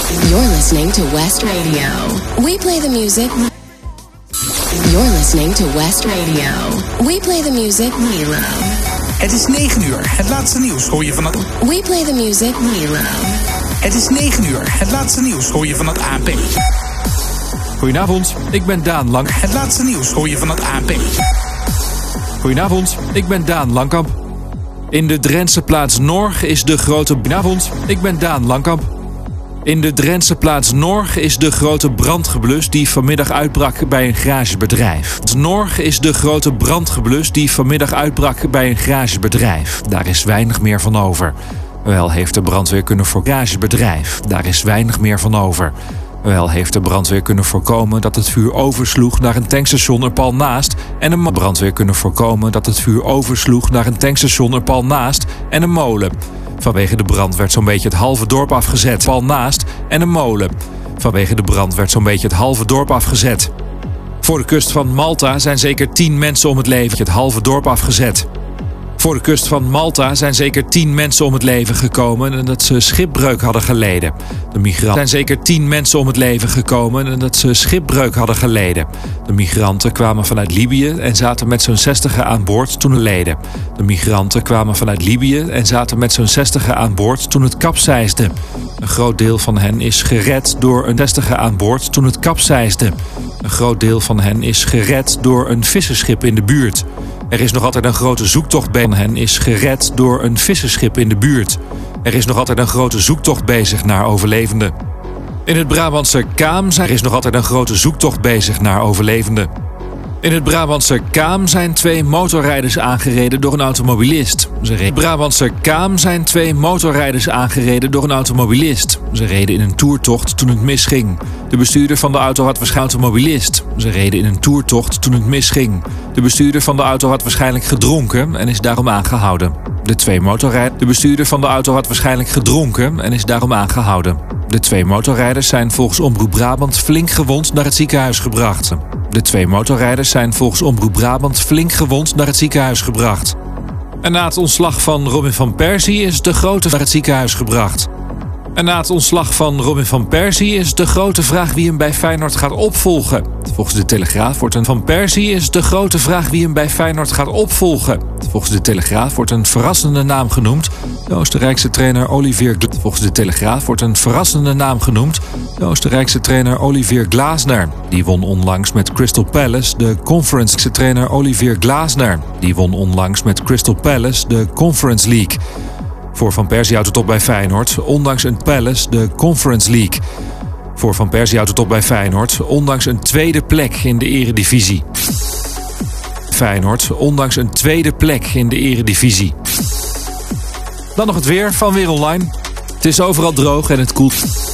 You're listening to West Radio. We play the music. You're listening to West Radio. We play the music we love. Het is 9 uur. Het laatste nieuws hoor je van het... We play the music we love. Het is 9 uur. Het laatste nieuws hoor je van het AP. Goedenavond, ik ben Daan Lang. Het laatste nieuws hoor je van het AP. Goedenavond, ik ben Daan Langkamp. In de Drentse plaats Norg is de grote... Goedenavond, ik ben Daan Langkamp. In de Drentse plaats Norg is de grote brand geblust die vanmiddag uitbrak bij een garagebedrijf. Norg is de grote brand geblust die vanmiddag uitbrak bij een garagebedrijf. Daar is weinig meer van over. Wel heeft de brandweer kunnen voor garagebedrijf. Daar is weinig meer van over. Wel heeft de brandweer kunnen voorkomen dat het vuur oversloeg naar een tankstation er pal naast en een brandweer kunnen voorkomen dat het vuur oversloeg naar een tankstation er pal naast en een molen. Vanwege de brand werd zo'n beetje het halve dorp afgezet. Pal naast en een molen. Vanwege de brand werd zo'n beetje het halve dorp afgezet. Voor de kust van Malta zijn zeker 10 mensen om het leven. Het halve dorp afgezet. Voor de kust van Malta zijn zeker 10 mensen om het leven gekomen nadat ze schipbreuk hadden geleden. De migranten zijn zeker 10 mensen om het leven gekomen nadat ze schipbreuk hadden geleden. De migranten kwamen vanuit Libië en zaten met zo'n 60 aan boord toen het leden. De migranten kwamen vanuit Libië en zaten met zo'n 60 aan boord toen het kapseisde. Een groot deel van hen is gered door een 60 aan boord toen het kapseisde. Een groot deel van hen is gered door een visserschip in de buurt. Er is nog altijd een grote zoektocht bij hen is gered door een visserschip in de buurt. Er is nog altijd een grote zoektocht bezig naar overlevenden. In het Brabantse Kaam is nog altijd een grote zoektocht bezig naar overlevenden. In het Brabantse Kaam zijn 2 motorrijders aangereden door een automobilist. Brabantse Kaam zijn 2 motorrijders aangereden door een automobilist. Ze reden in een toertocht toen het misging. De bestuurder van de auto had waarschijnlijk automobilist. Ze reden in een toertocht toen het misging. De bestuurder van de auto had waarschijnlijk gedronken en is daarom aangehouden. De bestuurder van de auto had waarschijnlijk gedronken en is daarom aangehouden. De 2 motorrijders zijn volgens Omroep Brabant flink gewond naar het ziekenhuis gebracht. De 2 motorrijders zijn volgens Omroep Brabant flink gewond naar het ziekenhuis gebracht. En na het ontslag van Robin van Persie is de grote naar het ziekenhuis gebracht. En na het ontslag van Robin van Persie is de grote vraag wie hem bij Feyenoord gaat opvolgen. Volgens de Telegraaf wordt een Van Persie is de grote vraag wie hem bij Feyenoord gaat opvolgen. Volgens de Telegraaf wordt een verrassende naam genoemd. De Oostenrijkse trainer Olivier Volgens de Telegraaf wordt een verrassende naam genoemd. De Oostenrijkse trainer Olivier Glasner. Die won onlangs met Crystal Palace de Conference. Trainer Olivier Glasner. Die won onlangs met Crystal Palace de Conference League. Voor Van Persie houdt het op bij Feyenoord, ondanks een Palace de Conference League. Voor Van Persie houdt het op bij Feyenoord, ondanks een tweede plek in de Eredivisie. Feyenoord, ondanks een tweede plek in de Eredivisie. Dan nog het weer van Weer Online. Het is overal droog en het koelt.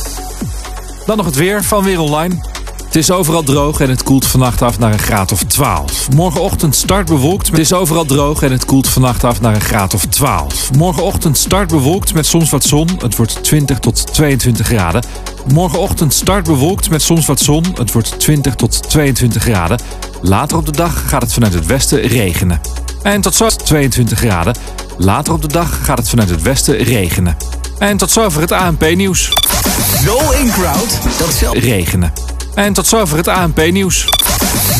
Dan nog het weer van Weer Online. Het is overal droog en het koelt vannacht af naar een graad of 12. Morgenochtend start bewolkt. Het is overal droog en het koelt vannacht af naar een graad of 12. Morgenochtend start bewolkt met soms wat zon. Het wordt 20 tot 22 graden. Morgenochtend start bewolkt met soms wat zon. Het wordt 20 tot 22 graden. Later op de dag gaat het vanuit het westen regenen. En tot zo 22 graden. Later op de dag gaat het vanuit het westen regenen. En tot zover het ANP-nieuws. Zo in crowd dat zelf regenen. En tot zover het ANP-nieuws.